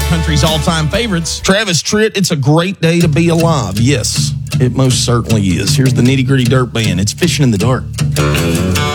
country's all-time favorites. Travis Tritt, it's a great day to be alive. Yes, it most certainly is. Here's the Nitty Gritty Dirt Band. It's Fishing in the Dark.